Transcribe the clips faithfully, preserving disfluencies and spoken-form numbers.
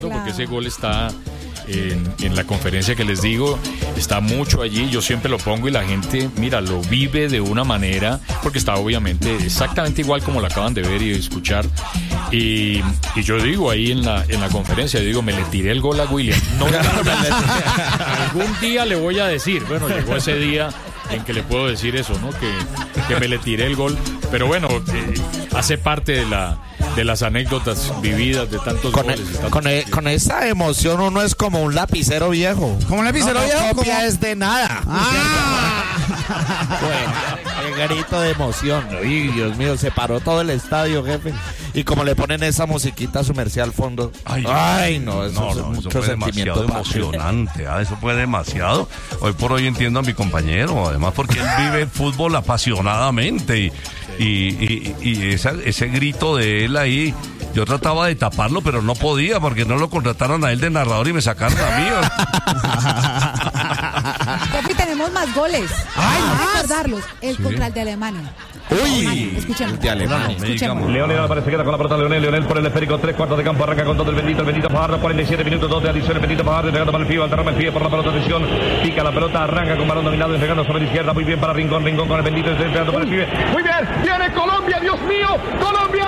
Claro. Porque ese gol está en, en la conferencia que les digo, está mucho allí, yo siempre lo pongo y la gente, mira, lo vive de una manera, porque está obviamente exactamente igual como lo acaban de ver y escuchar. Y, y yo digo ahí en la, en la conferencia, yo digo, me le tiré el gol a William. No, no, no, no, algún día le voy a decir, bueno, llegó ese día en que le puedo decir eso, ¿no? Que, que me le tiré el gol. Pero bueno, eh, hace parte de la de las anécdotas vividas de tantos con goles. El, tantos con, el, con esa emoción uno es como un lapicero viejo. ¿Como un lapicero no, no viejo? copia ¿Cómo? es de nada. Ah. Bueno, el grito de emoción. Uy, Dios mío, se paró todo el estadio, jefe. Y como le ponen esa musiquita sumergida al fondo. Ay, ay no, eso no, es no, mucho eso fue sentimiento demasiado emocionante, ¿ah? Eso fue demasiado. Hoy por hoy entiendo a mi compañero, además porque él vive el fútbol apasionadamente y, y, y, y esa, ese grito de él ahí, yo trataba de taparlo, pero no podía porque no lo contrataron a él de narrador y me sacaron a mí. Pepe, tenemos más goles. Ay, Vamos a más. recordarlos. El Sí. contra el de Alemania. Uy, Escuchemos. de Alemania. Escuchemos. Leonel Álvarez se queda con la pelota. Leonel, Leonel por el esférico. Tres cuartos de campo. Arranca con todo el bendito. El bendito Fajardo. cuarenta y siete minutos. Dos de adición. El bendito Fajardo entregando para el pie. Alterrama el pie por la pelota. Atención. Pica la pelota. Arranca con balón dominado. Entregando sobre la izquierda. Muy bien para Rincón. Rincón con el bendito. Entregando para el pibe. Muy bien. Viene Colombia. Dios mío. Colombia.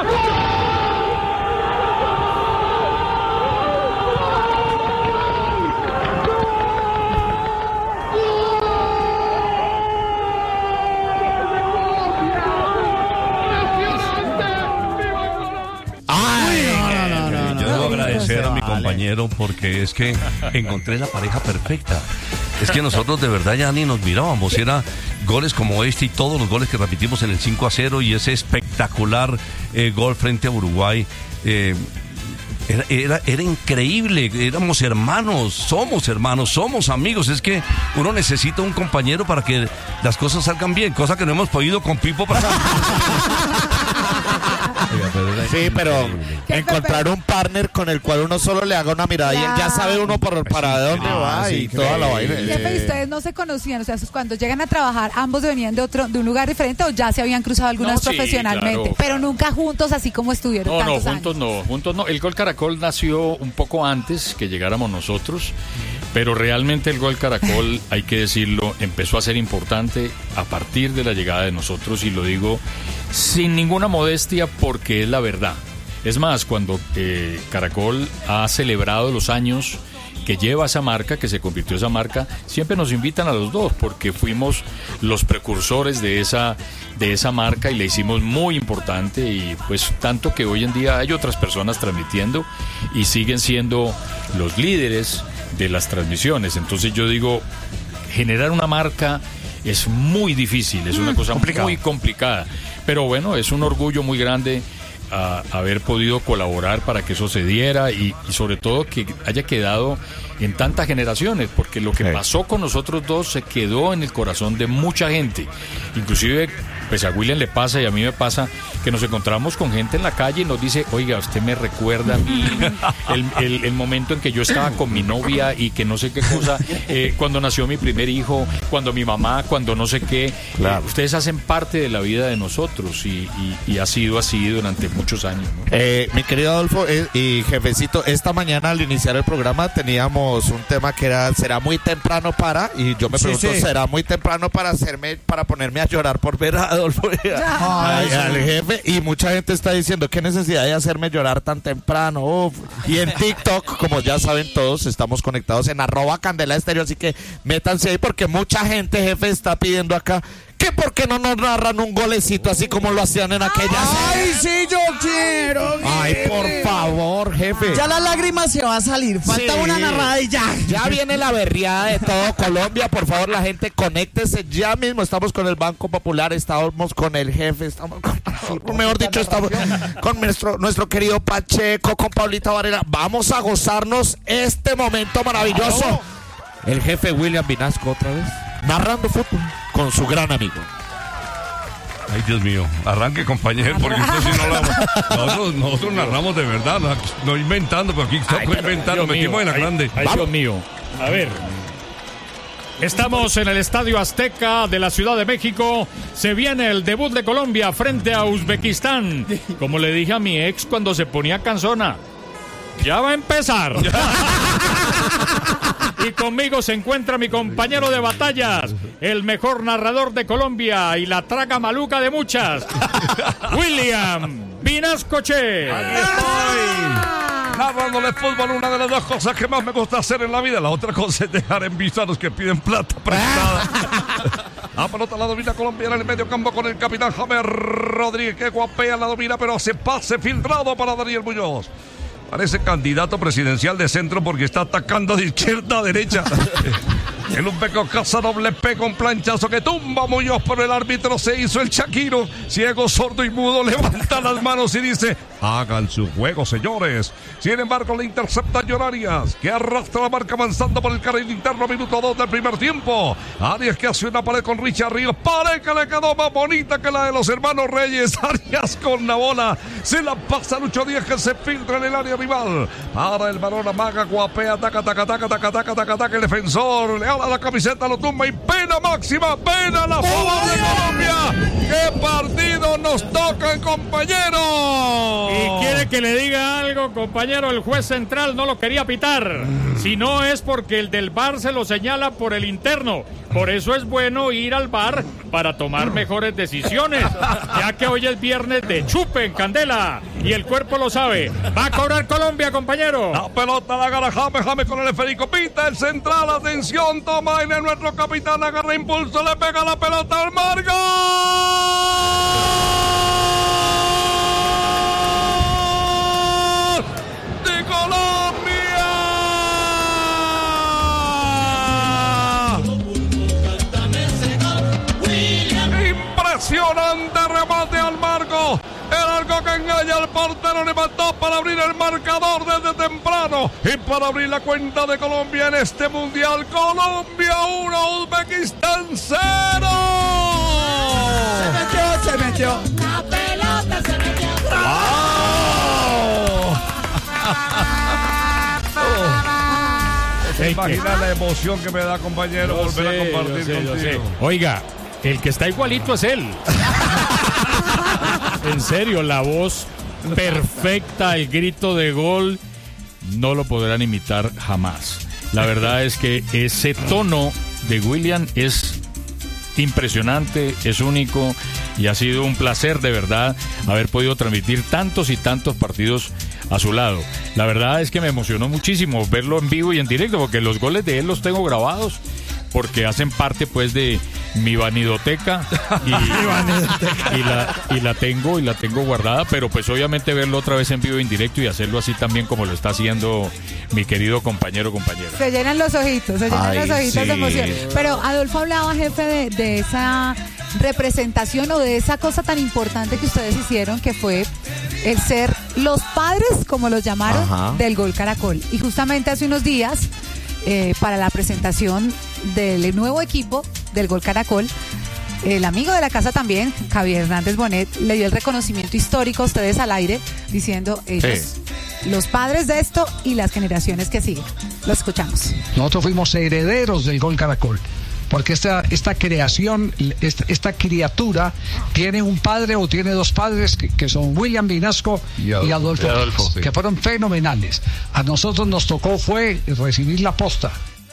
Yo debo agradecer a mi compañero porque es que encontré la pareja perfecta. Es que nosotros de verdad ya ni nos mirábamos. Era goles como este y todos los goles que repetimos en el cinco a cero y ese espectacular eh, gol frente a Uruguay. Eh, Era, era, era increíble, éramos hermanos, somos hermanos, somos amigos. Es que uno necesita un compañero para que las cosas salgan bien, cosa que no hemos podido con Pipo para... Sí, pero encontrar un partner con el cual uno solo le haga una mirada y él ya sabe uno por, para dónde va y toda la vaina. Jefe, ¿y ustedes no se conocían? O sea, cuando llegan a trabajar, ambos venían de otro, de un lugar diferente o ya se habían cruzado algunas No, sí, profesionalmente, claro. pero nunca juntos así como estuvieron No, no, tantos juntos años. no, juntos no. El Gol Caracol nació un poco antes que llegáramos nosotros, pero realmente el Gol Caracol, hay que decirlo, empezó a ser importante a partir de la llegada de nosotros y lo digo sin ninguna modestia porque es la verdad. Es más, cuando eh, Caracol ha celebrado los años que lleva esa marca, que se convirtió esa marca, siempre nos invitan a los dos porque fuimos los precursores de esa de esa marca y la hicimos muy importante y pues tanto que hoy en día hay otras personas transmitiendo y siguen siendo los líderes de las transmisiones. Entonces yo digo, generar una marca es muy difícil, es una cosa complicado. muy complicada, pero bueno, es un orgullo muy grande a haber podido colaborar para que eso se diera y, y sobre todo que haya quedado en tantas generaciones, porque lo que pasó con nosotros dos se quedó en el corazón de mucha gente, inclusive pues a William le pasa y a mí me pasa que nos encontramos con gente en la calle y nos dice, oiga, usted me recuerda a mí el, el, el momento en que yo estaba con mi novia y que no sé qué cosa, eh, cuando nació mi primer hijo, cuando mi mamá, cuando no sé qué, claro. eh, ustedes hacen parte de la vida de nosotros y, y, y ha sido así durante muchos años, ¿no? eh, mi querido Adolfo eh, y jefecito, esta mañana al iniciar el programa teníamos un tema que era, será muy temprano para, y yo me sí, pregunto, sí. ¿será muy temprano para hacerme, para ponerme a llorar por ver a Adolfo Ay, al, al jefe? Y mucha gente está diciendo, ¿qué necesidad de hacerme llorar tan temprano? Uf. Y en TikTok, como ya saben todos, estamos conectados en arroba Candela Estéreo, así que métanse ahí porque mucha gente, jefe, está pidiendo acá que por qué no nos narran un golecito así como lo hacían en aquellas. Ay, sí, yo quiero. Ay, por favor, jefe. Ya la lágrima se va a salir. Falta Sí. una narrada y ya. Ya viene la berriada de todo Colombia. Por favor, la gente, conéctese ya mismo. Estamos con el Banco Popular, estamos con el jefe, estamos con, mejor dicho, estamos con nuestro, nuestro querido Pacheco, con Paulita Varela. Vamos a gozarnos este momento maravilloso. El jefe William Vinasco otra vez, narrando fútbol con su gran amigo. Ay, Dios mío, arranque, compañero, porque esto sí no lo nosotros, nosotros narramos de verdad, no, no inventando, pero aquí estamos inventando, metimos en la grande. Ay, Dios mío. A ver. Estamos en el Estadio Azteca de la Ciudad de México. Se viene el debut de Colombia frente a Uzbekistán. Como le dije a mi ex cuando se ponía cansona. ya va a empezar. Y conmigo se encuentra mi compañero de batallas, el mejor narrador de Colombia y la traga maluca de muchas, William Vinasco Che. Aquí estoy, narrándole fútbol, una de las dos cosas que más me gusta hacer en la vida. La otra cosa es dejar en visto a los que piden plata prestada. La pelota la domina colombiana en el medio campo con el capitán Javier Rodríguez, que guapea la domina, pero hace pase filtrado para Daniel Muñoz. Parece candidato presidencial de centro porque está atacando de izquierda a derecha. El Umbeco Casanov le pega un planchazo que tumba a Muñoz, pero el árbitro se hizo el Shakiro. Ciego, sordo y mudo, levanta las manos y dice: hagan su juego, señores. Sin embargo, le intercepta Llorarias, que arrastra la marca avanzando por el carril interno, minuto dos del primer tiempo. Arias, que hace una pared con Richard Ríos, pared que le quedó más bonita que la de los hermanos Reyes. Arias con la bola, se la pasa Lucho Díaz, que se filtra en el área rival. Para el balón, amaga, guapea, taca, taca, taca, taca, taca, taca, taca, el defensor le ala la camiseta, lo tumba y pena máxima, pena a la favor de Colombia. ¡Qué partido nos tocan, compañeros! Y quiere que le diga algo, compañero, el juez central no lo quería pitar. Si no es porque el del V A R se lo señala por el interno. Por eso es bueno ir al V A R para tomar mejores decisiones, ya que hoy es viernes de chupe en candela y el cuerpo lo sabe. Va a cobrar Colombia, compañero. La pelota la agarra James, James con el esférico, pita el central, atención, toma en el nuestro capitán, agarra impulso, le pega la pelota al Margo. ¡De Colombia! Impresionante remate al Margo. El arco que engaña al portero, levantó para abrir el marcador desde temprano y para abrir la cuenta de Colombia en este mundial. Colombia uno, Uzbekistán cero. Se metió, se metió. La pelota se metió. ¿Se imagina la emoción que me da, compañero, Yo volver sé, a compartir yo sé, yo contigo? sé. Oiga, el que está igualito es él. En serio, la voz perfecta, el grito de gol, no lo podrán imitar jamás. La verdad es que ese tono de William es impresionante, es único y ha sido un placer de verdad haber podido transmitir tantos y tantos partidos a su lado. La verdad es que me emocionó muchísimo verlo en vivo y en directo, porque los goles de él los tengo grabados, porque hacen parte pues de mi vanidoteca y, y, la, y la tengo y la tengo guardada, pero pues obviamente verlo otra vez en vivo y en directo y hacerlo así también como lo está haciendo mi querido compañero compañera. Se llenan los ojitos, se llenan Ay, los ojitos sí. de emoción. Pero Adolfo hablaba, jefe, de, de esa representación o de esa cosa tan importante que ustedes hicieron, que fue el ser los padres, como los llamaron, Ajá. del Gol Caracol. Y justamente hace unos días, eh, para la presentación del nuevo equipo del Gol Caracol, el amigo de la casa también, Javier Hernández Bonet, le dio el reconocimiento histórico a ustedes al aire, diciendo ellos, sí, los padres de esto y las generaciones que siguen. Lo escuchamos. Nosotros fuimos herederos del Gol Caracol, porque esta, esta creación, esta, esta criatura tiene un padre o tiene dos padres que, que son William Vinasco y Adolfo, y Adolfo, y Adolfo sí, que fueron fenomenales. A nosotros nos tocó fue recibir la posta.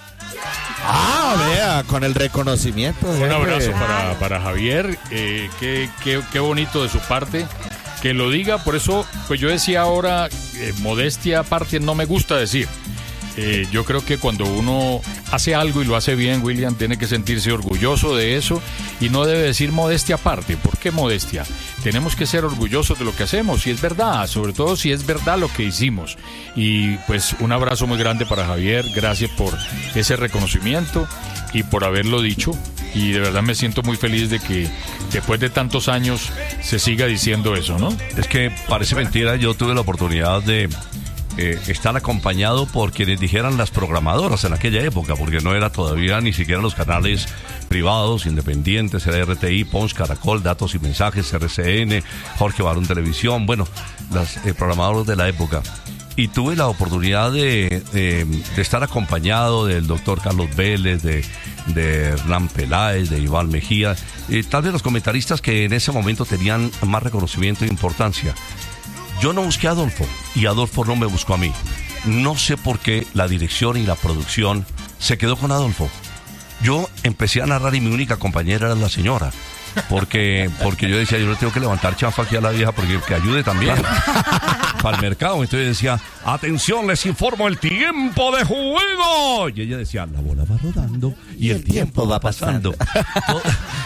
Ah, vea, con el reconocimiento. Un jefe. abrazo para, para Javier, eh, qué, qué, qué bonito de su parte que lo diga. Por eso, pues yo decía ahora, eh, modestia aparte no me gusta decir. Eh, yo creo que cuando uno hace algo y lo hace bien, William, tiene que sentirse orgulloso de eso y no debe decir modestia aparte. ¿Por qué modestia? Tenemos que ser orgullosos de lo que hacemos, si es verdad, sobre todo si es verdad lo que hicimos. Y pues un abrazo muy grande para Javier, gracias por ese reconocimiento y por haberlo dicho. Y de verdad me siento muy feliz de que después de tantos años se siga diciendo eso, ¿no? Es que parece mentira, yo tuve la oportunidad de Eh, estar acompañado por quienes dijeran las programadoras en aquella época, porque no era todavía ni siquiera los canales privados, independientes, era R T I, Pons, Caracol, Datos y Mensajes, R C N, Jorge Barón Televisión, bueno, los eh, programadores de la época. Y tuve la oportunidad de, de, de estar acompañado del doctor Carlos Vélez, de, de Hernán Peláez, de Iván Mejía, eh, tal vez los comentaristas que en ese momento tenían más reconocimiento e importancia. Yo no busqué a Adolfo y Adolfo no me buscó a mí. no sé por qué la dirección y la producción se quedó con Adolfo. Yo empecé a narrar y mi única compañera era la señora. Porque, porque yo decía, yo le tengo que levantar chafa aquí a la vieja porque que ayude también para el mercado. Entonces decía, atención, les informo el tiempo de juego. Y ella decía, la bola va rodando y, y el, el tiempo, tiempo va pasando. pasando.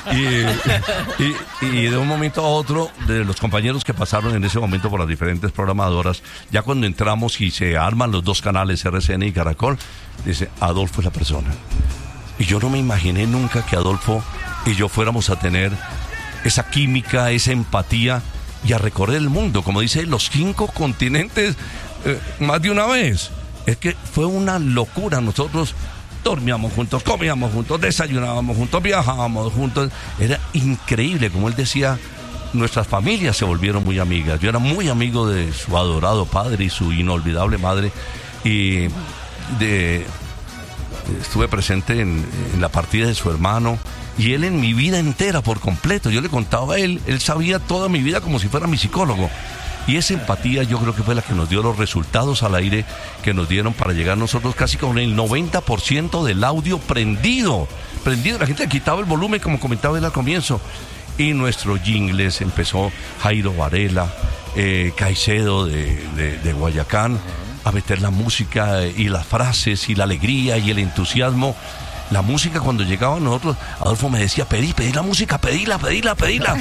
y, y, y de un momento a otro, de los compañeros que pasaron en ese momento por las diferentes programadoras, ya cuando entramos y se arman los dos canales, R C N y Caracol, dice, Adolfo es la persona. Y yo no me imaginé nunca que Adolfo y yo fuéramos a tener esa química, esa empatía y a recorrer el mundo, como dice, los cinco continentes eh, más de una vez. Es que fue una locura. Nosotros dormíamos juntos, comíamos juntos, desayunábamos juntos, viajábamos juntos. Era increíble, como él decía, nuestras familias se volvieron muy amigas. Yo era muy amigo de su adorado padre y su inolvidable madre, y de... estuve presente en, en la partida de su hermano, y él en mi vida entera por completo. Yo le contaba a él, él sabía toda mi vida como si fuera mi psicólogo. Y esa empatía yo creo que fue la que nos dio los resultados al aire que nos dieron para llegar nosotros casi con el noventa por ciento del audio prendido. Prendido, la gente quitaba el volumen como comentaba él al comienzo. Y nuestros jingles empezó Jairo Varela, eh, Caicedo de, de, de Guayacán, a meter la música y las frases y la alegría y el entusiasmo. La música cuando llegaba a nosotros, Adolfo me decía, pedí, pedí la música, pedíla, pedíla, pedíla.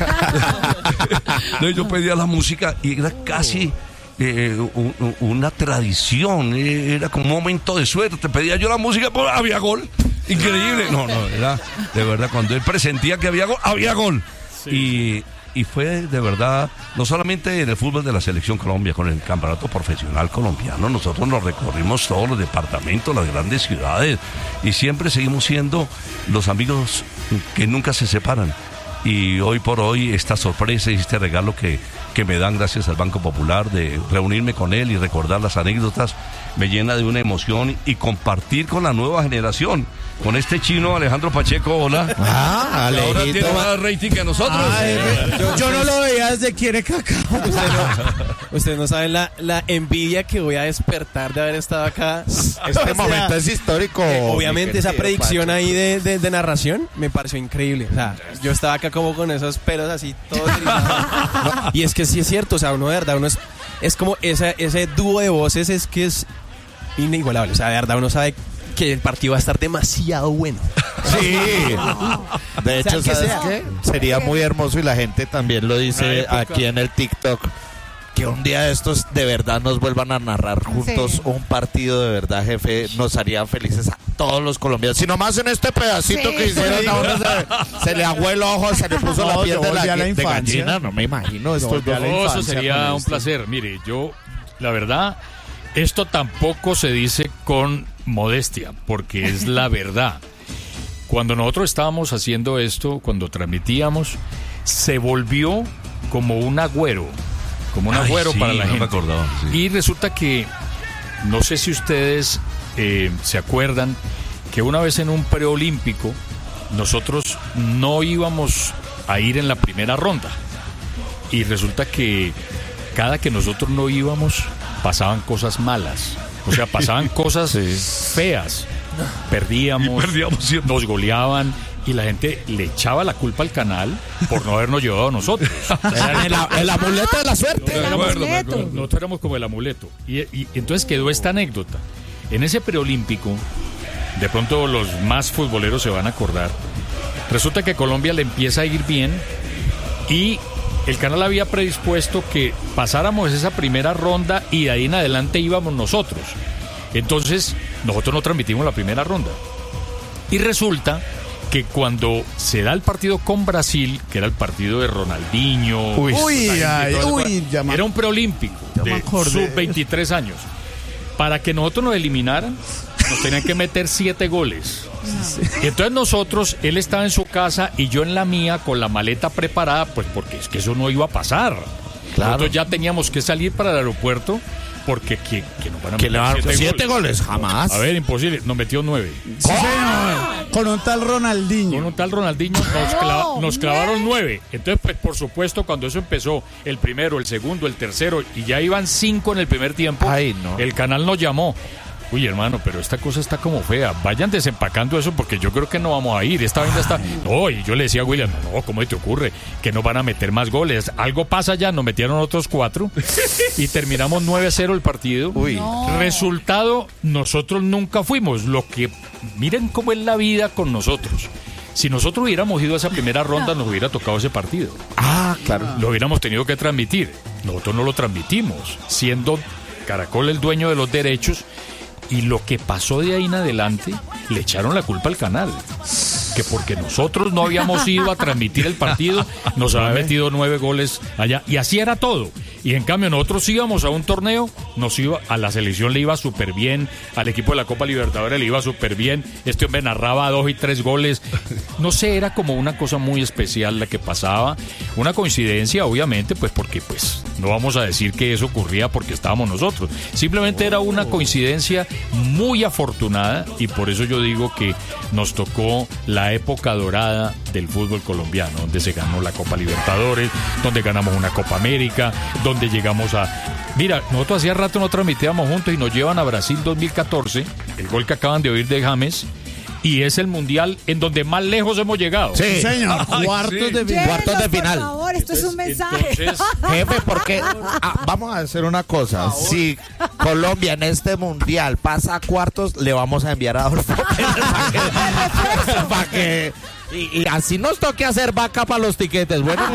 Entonces yo pedía la música y era casi eh, un, una tradición, era como un momento de suerte. Pedía yo la música, pues había gol. Increíble. No, no, era de verdad, cuando él presentía que había gol, había gol. Sí. Y... Y fue de verdad, no solamente en el fútbol de la Selección Colombia, con el campeonato profesional colombiano, nosotros nos recorrimos todos los departamentos, las grandes ciudades, y siempre seguimos siendo los amigos que nunca se separan. Y hoy por hoy esta sorpresa y este regalo que, que me dan gracias al Banco Popular de reunirme con él y recordar las anécdotas, me llena de una emoción, y compartir con la nueva generación, con este chino Alejandro Pacheco, hola. Ah, que ahora tiene más rating que nosotros. Ay, yo, yo no lo veía desde Quiere Cacao. Usted no, usted no sabe la, la envidia que voy a despertar de haber estado acá. Este o momento sea, es histórico. Eh, obviamente esa predicción Pacheco. ahí de, de, de narración me pareció increíble. O sea, yo estaba acá como con esos pelos así todos no, y es que sí es cierto, o sea, uno de verdad, uno es, es como ese, ese dúo de voces es que es inigualable. O sea, de verdad uno sabe que el partido va a estar demasiado bueno. Sí. De hecho, o sea, ¿sabes qué? Sería muy hermoso, y la gente también lo dice aquí en el TikTok, que un día de estos de verdad nos vuelvan a narrar juntos sí. un partido de verdad, jefe. Nos harían felices a todos los colombianos. Si nomás en este pedacito sí, que hicieron sí. a uno se, se le aguó el ojo, se le puso no, la piel de la, la de gallina. No me imagino esto. No, no, eso sería un placer. Mire, yo, la verdad, esto tampoco se dice con modestia, porque es la verdad. Cuando nosotros estábamos haciendo esto, cuando transmitíamos, se volvió como un agüero, como un Ay, agüero sí, para la no gente. Me acordaba, sí. Y resulta que, no sé si ustedes eh, se acuerdan, que una vez en un preolímpico, nosotros no íbamos a ir en la primera ronda. Y resulta que cada que nosotros no íbamos, pasaban cosas malas. O sea, pasaban cosas sí. feas. Perdíamos, perdíamos nos goleaban, y la gente le echaba la culpa al canal por no habernos llevado a nosotros. Era el, el amuleto de la suerte. No, me acuerdo, me acuerdo. Nosotros éramos como el amuleto. Y, y entonces quedó esta anécdota. En ese preolímpico, de pronto los más futboleros se van a acordar, resulta que Colombia le empieza a ir bien, y el canal había predispuesto que pasáramos esa primera ronda y de ahí en adelante íbamos nosotros. Entonces, nosotros no transmitimos la primera ronda. Y resulta que cuando se da el partido con Brasil, que era el partido de Ronaldinho, uy, uy, ay, uy llama, era un preolímpico de sub veintitrés años. Para que nosotros nos eliminaran, nos tenían que meter siete goles. Y entonces nosotros, él estaba en su casa y yo en la mía con la maleta preparada, pues porque es que eso no iba a pasar. Claro. Nosotros ya teníamos que salir para el aeropuerto porque que, que nos van a Que le meter van siete, siete goles. goles, jamás. A ver, imposible, nos metió nueve. Sí, señor. Con un tal Ronaldinho. Con un tal Ronaldinho nos, clava- nos clavaron nueve. Entonces, pues, por supuesto, cuando eso empezó, el primero, el segundo, el tercero, y ya iban cinco en el primer tiempo, Ay, no. el canal nos llamó. Uy, hermano, pero esta cosa está como fea. Vayan desempacando eso porque yo creo que no vamos a ir. Esta vaina está... No, y yo le decía a William, no, ¿cómo te ocurre? Que nos van a meter más goles. Algo pasa ya, nos metieron otros cuatro y terminamos nueve a cero el partido. Uy. No. Resultado, nosotros nunca fuimos. Lo que... Miren cómo es la vida con nosotros. Si nosotros hubiéramos ido a esa primera ronda, nos hubiera tocado ese partido. Ah, claro. Lo hubiéramos tenido que transmitir. Nosotros no lo transmitimos, siendo Caracol el dueño de los derechos. Y lo que pasó de ahí en adelante, le echaron la culpa al canal. Que porque nosotros no habíamos ido a transmitir el partido, nos habían metido nueve goles allá. Y así era todo. Y en cambio nosotros íbamos a un torneo, nos iba, a la selección le iba súper bien, al equipo de la Copa Libertadores le iba súper bien. Este hombre narraba dos y tres goles. No sé, era como una cosa muy especial la que pasaba. Una coincidencia, obviamente, pues porque pues no vamos a decir que eso ocurría porque estábamos nosotros. Simplemente era una coincidencia muy afortunada y por eso yo digo que nos tocó la época dorada del fútbol colombiano, donde se ganó la Copa Libertadores, donde ganamos una Copa América, donde llegamos a... Mira, nosotros hacía rato no transmitíamos juntos y nos llevan a Brasil dos mil catorce, el gol que acaban de oír de James, y es el mundial en donde más lejos hemos llegado. Sí. Señor, Ay, cuartos sí. de final. Llévenos, Cuartos de final. Por favor, esto es un mensaje. Entonces, Jefe, porque ah, vamos a hacer una cosa. Si Colombia en este mundial pasa a cuartos, le vamos a enviar a Adolfo Pérez para que, pa' que- y, y así nos toque hacer vaca para los tiquetes. Bueno,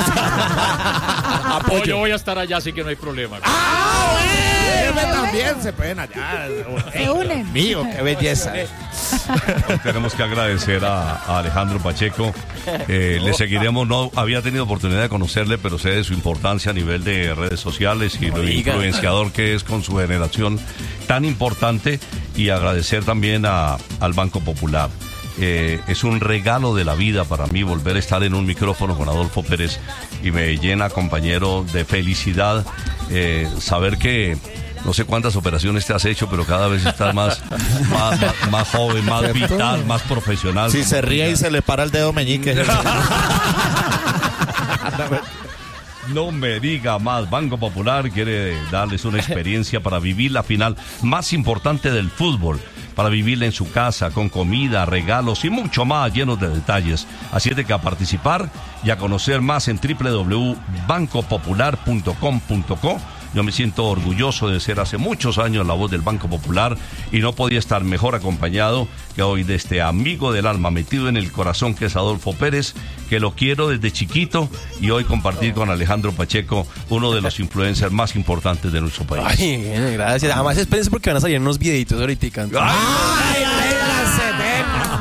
no, apoyo. yo voy a estar allá, así que no hay problema. Ah, bueno, jefe, Qué también se pueden allá. Se unen. Mío, qué belleza. Tenemos que agradecer a, a Alejandro Pacheco. Eh, le seguiremos, no había tenido oportunidad de conocerle, pero sé de su importancia a nivel de redes sociales y lo influenciador que es con su generación tan importante. Y agradecer también a, al Banco Popular. Eh, es un regalo de la vida para mí volver a estar en un micrófono con Adolfo Pérez y me llena, compañero, de felicidad eh, saber que no sé cuántas operaciones te has hecho, pero cada vez estás más, más, más, más joven, más vital, más profesional. Si se ríe y se le para el dedo meñique. No me diga más. Banco Popular quiere darles una experiencia para vivir la final más importante del fútbol, para vivirla en su casa, con comida, regalos y mucho más, llenos de detalles. Así es de que a participar y a conocer más en doble u doble u doble u punto banco popular punto com punto co. Yo me siento orgulloso de ser hace muchos años la voz del Banco Popular y no podía estar mejor acompañado que hoy de este amigo del alma metido en el corazón que es Adolfo Pérez, que lo quiero desde chiquito y hoy compartir con Alejandro Pacheco, uno de los influencers más importantes de nuestro país. Ay, gracias. Además, espérense porque van a salir unos videitos ahorita. ¡Ay,